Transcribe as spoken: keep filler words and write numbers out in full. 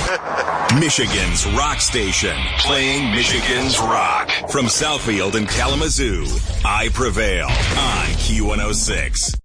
Michigan's rock station, playing Michigan's rock. From Southfield and Kalamazoo, I Prevail on Q one oh six.